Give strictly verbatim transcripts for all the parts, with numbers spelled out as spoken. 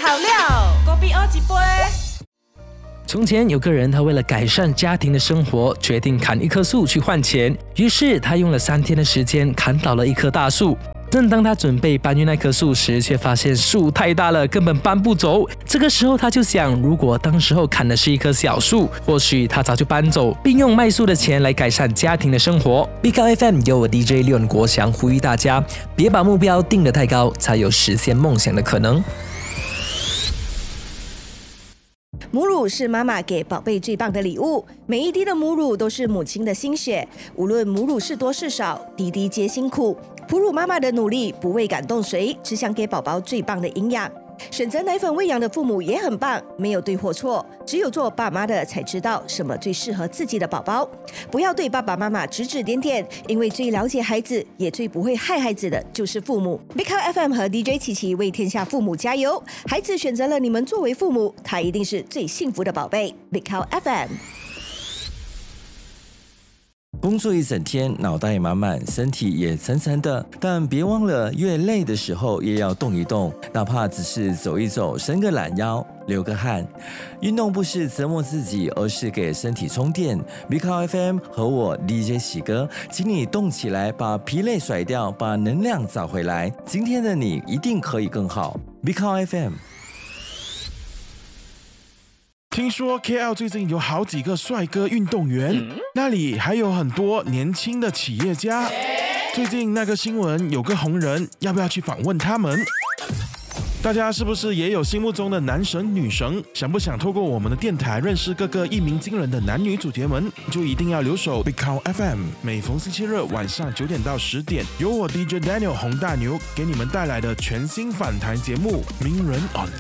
好料，隔壁二几杯。 从前有个人，他为了改善家庭的生活，决定砍一棵树去换钱。于是他用了三天的时间砍倒了一棵大树。正当他准备搬运那棵树时，却发现树太大了，根本搬不走。这个时候他就想，如果当时候砍的是一棵小树，或许他早就搬走，并用卖树的钱来改善家庭的生活。B K F M 由我 D J 廖国祥呼吁大家，别把目标定得太高，才有实现梦想的可能。 母乳是妈妈给宝贝最棒的礼物，每一滴的母乳都是母亲的心血，无论母乳是多是少，滴滴皆辛苦。哺乳妈妈的努力不为感动谁，只想给宝宝最棒的营养。选择奶粉喂养的父母也很棒，没有对或错，只有做爸妈的才知道什么最适合自己的宝宝。不要对爸爸妈妈指指点点，因为最了解孩子也最不会害孩子的就是父母。Big Car F M 和 D J 琪琪为天下父母加油，孩子选择了你们作为父母，他一定是最幸福的宝贝。Big Car F M。 工作一整天，脑袋满满，身体也沉沉的，但别忘了，越累的时候也要动一动，哪怕只是走一走，伸个懒腰，流个汗。运动不是折磨自己，而是给身体充电。B K F M 和我 D J 喜哥，请你动起来，把疲累甩掉，把能量找回来。今天的你一定可以更好。B K F M。 听说 K L 最近有好几个帅哥运动员，嗯、那里还有很多年轻的企业家。最近那个新闻有个红人，要不要去访问他们？大家是不是也有心目中的男神女神？想不想透过我们的电台认识各个一鸣惊人的男女主角们？就一定要留守 Big Cow F M， 每逢星期日晚上九点到十点，由我 D J Daniel 洪大牛给你们带来的全新访谈节目《名人 on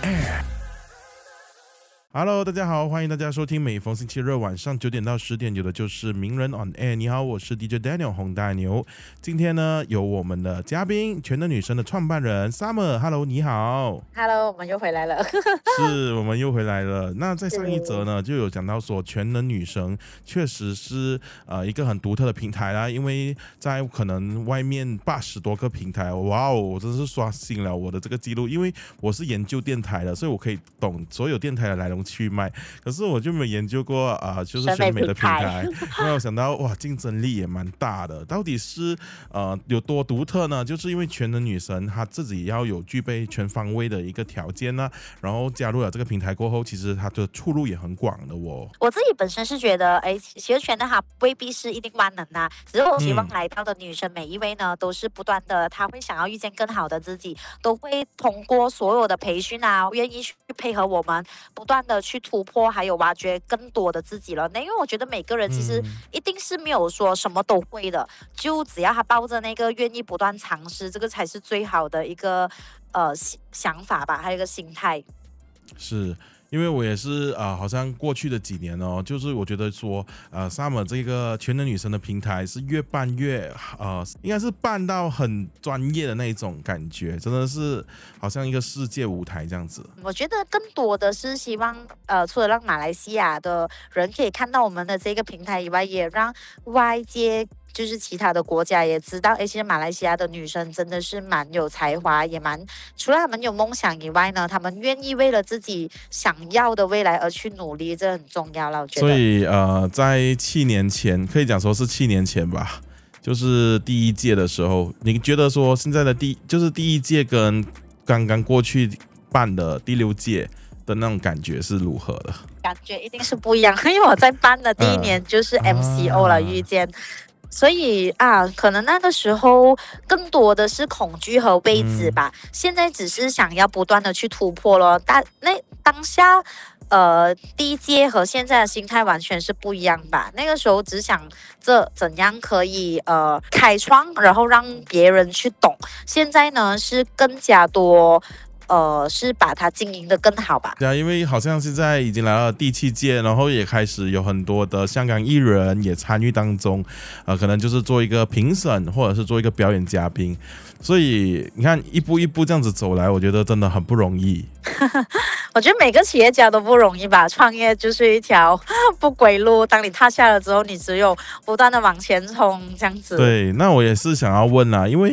Air》。Hello， 大家好，欢迎大家收听每逢星期日晚上九点到十点，有的就是名人 on air。你好，我是 D J Daniel 洪大牛。今天呢，有我们的嘉宾，全能女神的创办人 Summer。Hello， 你好。 Hello， 我们又回来了。 是，我们又回来了。那在上一则呢，就有讲到说，全能女神确实是呃一个很独特的平台啦，因为在可能外面八十多个平台，哇哦，我真是刷新了我的这个记录，因为我是研究电台的，所以我可以懂所有电台的来龙去脉，可是我就没有研究过啊、呃，就是选美的平台。没有想到哇，竞争力也蛮大的。到底是呃有多独特呢？就是因为全能女神她自己要有具备全方位的一个条件呢，然后加入了这个平台过后，其实她的出路也很广的哦。 我自己本身是觉得，哎，其实全能它未必是一定万能啊，只是我希望来到的女生每一位呢，都是不断的，她会想要遇见更好的自己，都会通过所有的培训啊，愿意去配合我们，不断的去突破，还有挖掘更多的自己了。那因为我觉得每个人其实一定是没有说什么都会的，嗯、就只要他抱着那个愿意不断尝试，这个才是最好的一个呃想法吧，还有一个心态。 是。因为我也是啊、呃，好像过去的几年哦，就是我觉得说，呃 ，Summer 这个全能女神的平台是越办越呃，应该是办到很专业的那种感觉，真的是好像一个世界舞台这样子。 我觉得更多的是希望，呃，除了让马来西亚的人可以看到我们的这个平台以外，也让外界。就是其他的国家也知道，哎，其实马来西亚的女生真的是蛮有才华，也蛮除了她们有梦想以外呢，她们愿意为了自己想要的未来而去努力，这很重要了。我觉得。所以呃，在七年前，可以讲说是七年前吧，就是第一届的时候，你觉得说现在的第就是第一届跟刚刚过去办的第六届的那种感觉是如何的？ 感觉一定是不一样，因为我在办的第一年就是 M C O 了，呃、遇见。所以啊，可能那个时候更多的是恐惧和未知吧。嗯、现在只是想要不断的去突破咯。但那当下，呃，第一届和现在的心态完全是不一样吧。那个时候只想着怎样可以呃开创，然后让别人去懂。现在呢是更加多。呃，是把它经营的更好吧？ 对啊，因为好像现在已经来到第七届，然后也开始有很多的香港艺人也参与当中，呃，可能就是做一个评审，或者是做一个表演嘉宾。所以你看，一步一步这样子走来，我觉得真的很不容易。 我觉得每个企业家都不容易吧，创业就是一条不归路。当你踏下了之后，你只有不断的往前冲，这样子。 对，那我也是想要问啦，因为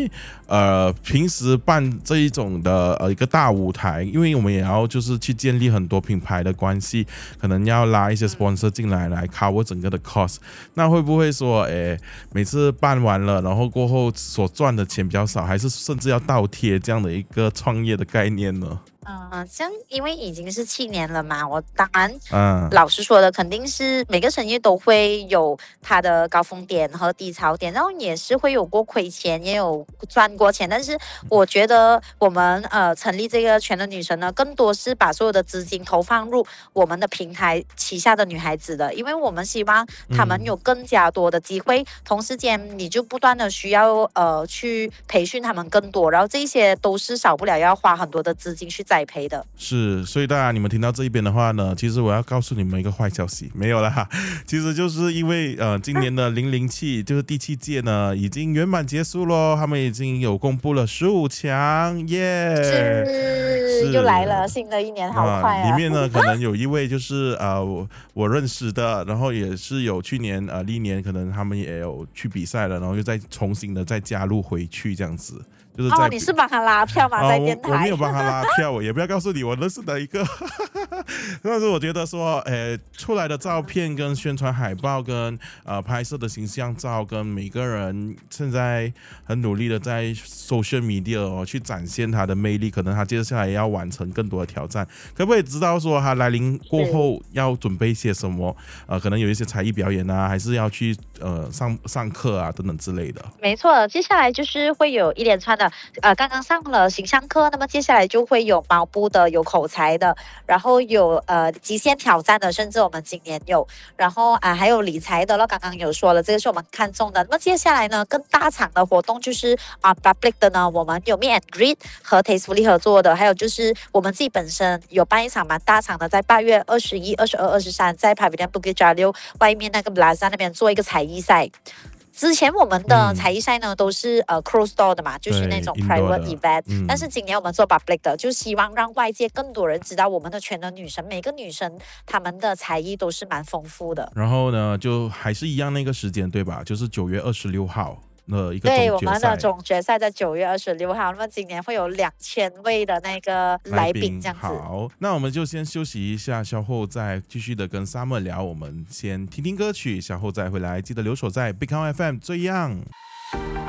呃，平时办这一种的呃一个大舞台，因为我们也要就是去建立很多品牌的关系，可能要拉一些 sponsor 进来来 cover 整个的 cost。那会不会说，诶，每次办完了，然后过后所赚的钱比较少，还是甚至要倒贴这样的一个创业的概念呢？ 嗯，像因为已经是七年了嘛，我当然， 嗯， 老实说的，肯定是每个生意都会有它的高峰点和低潮点，然后也是会有过亏钱，也有赚过钱。但是我觉得我们呃成立这个全能女神呢，更多是把所有的资金投放入我们的平台旗下的女孩子的，因为我们希望她们有更加多的机会，嗯、同时间你就不断的需要呃去培训她们更多，然后这些都是少不了要花很多的资金去栽培的。 是，所以大家你们听到这一边的话呢，其实我要告诉你们一个坏消息，没有啦，其实就是因为呃今年的零零七就是第七届呢已经圆满结束咯，他们已经有公布了十五强，耶、 yeah 是，又来了，新的一年好快啊！ 里面呢可能有一位就是呃我我认识的，然后也是有去年呃历年可能他们也有去比赛了，然后又再重新的再加入回去这样子。就是哦，你是帮他拉票吗？在电台、 哦我？我没有帮他拉票，我也不要告诉你我认识的一个。但是我觉得说，诶，出来的照片跟宣传海报跟呃拍摄的形象照，跟每个人现在很努力的在 social media 哦去展现他的魅力，可能他接下来要完成更多的挑战。可不可以知道说他来临过后要准备些什么？呃，可能有一些才艺表演啊，还是要去呃上上课啊等等之类的。 没错，接下来就是会有一连串的。呃，刚刚上了形象课，那么接下来就会有毛步的，有口才的，然后有呃极限挑战的，甚至我们今年有，然后啊、呃、还有理财的了，刚刚有说了，这个是我们看中的。那么接下来呢，更大场的活动就是啊、呃、public 的呢，我们有 Meet and Greet 和 Tastefully 合作的，还有就是我们自己本身有办一场蛮大场的，在八月二十一、二十二、二十三，在 Pavilion Bukit Jalil 外面那个 Plaza 那边做一个才艺赛。之前我们的才艺赛呢、嗯、都是呃 closed door 的嘛，就是那种 private event、嗯、但是今年我们做 public 的，就希望让外界更多人知道我们的全能女神，每个女神她们的才艺都是蛮丰富的。 然后呢就还是一样那个时间对吧，就是九月二十六号的一个对，我们的总决赛在九月二十六号，那么今年会有两千位的那个来宾这样子。 好，那我们就先休息一下，稍后再继续的跟 Summer 聊。我们先听听歌曲，稍后再回来，记得留守在 Big Town F M 最样。